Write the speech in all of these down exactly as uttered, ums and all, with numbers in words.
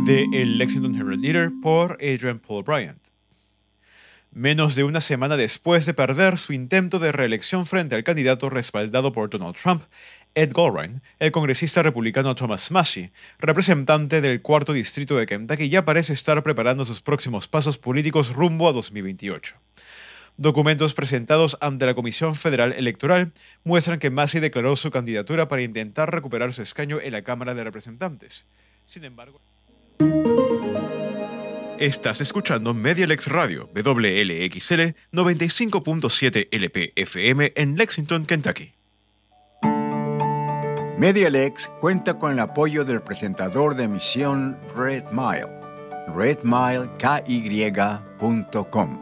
de El Lexington Herald Leader por Adrian Paul Bryant. Menos de una semana después de perder su intento de reelección frente al candidato respaldado por Donald Trump, Ed Goldrein, el congresista republicano Thomas Massie, representante del cuarto distrito de Kentucky, ya parece estar preparando sus próximos pasos políticos rumbo a dos mil veintiocho. Documentos presentados ante la Comisión Federal Electoral muestran que Massie declaró su candidatura para intentar recuperar su escaño en la Cámara de Representantes. Sin embargo... Estás escuchando Medialex Radio, W L X L noventa y cinco punto siete L P F M en Lexington, Kentucky. Medialex cuenta con el apoyo del presentador de emisión Red Mile, red mile k y punto com.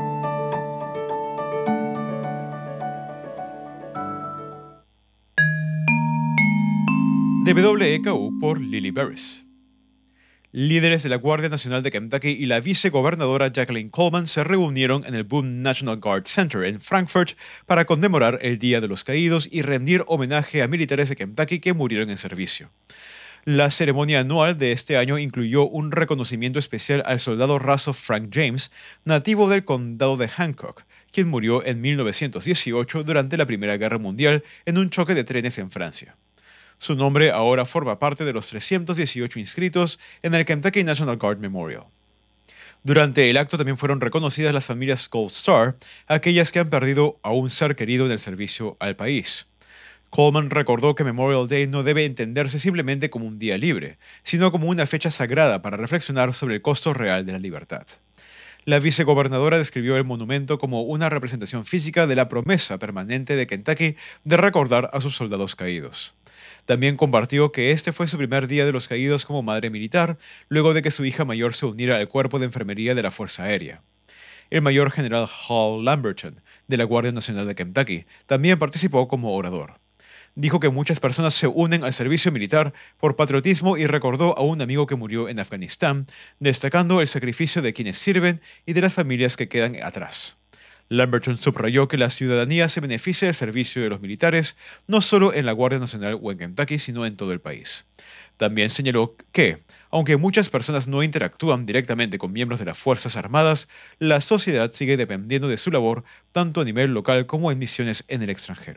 De W K U por Lily Barris. Líderes de la Guardia Nacional de Kentucky y la vicegobernadora Jacqueline Coleman se reunieron en el Boone National Guard Center en Frankfort para conmemorar el Día de los Caídos y rendir homenaje a militares de Kentucky que murieron en servicio. La ceremonia anual de este año incluyó un reconocimiento especial al soldado raso Frank James, nativo del condado de Hancock, quien murió en mil novecientos dieciocho durante la Primera Guerra Mundial en un choque de trenes en Francia. Su nombre ahora forma parte de los trescientos dieciocho inscritos en el Kentucky National Guard Memorial. Durante el acto también fueron reconocidas las familias Gold Star, aquellas que han perdido a un ser querido en el servicio al país. Coleman recordó que Memorial Day no debe entenderse simplemente como un día libre, sino como una fecha sagrada para reflexionar sobre el costo real de la libertad. La vicegobernadora describió el monumento como una representación física de la promesa permanente de Kentucky de recordar a sus soldados caídos. También compartió que este fue su primer día de los caídos como madre militar, luego de que su hija mayor se uniera al cuerpo de enfermería de la Fuerza Aérea. El mayor general Hal Lamberton, de la Guardia Nacional de Kentucky, también participó como orador. Dijo que muchas personas se unen al servicio militar por patriotismo y recordó a un amigo que murió en Afganistán, destacando el sacrificio de quienes sirven y de las familias que quedan atrás. Lamberton subrayó que la ciudadanía se beneficia del servicio de los militares, no solo en la Guardia Nacional o en Kentucky, sino en todo el país. También señaló que, aunque muchas personas no interactúan directamente con miembros de las Fuerzas Armadas, la sociedad sigue dependiendo de su labor tanto a nivel local como en misiones en el extranjero.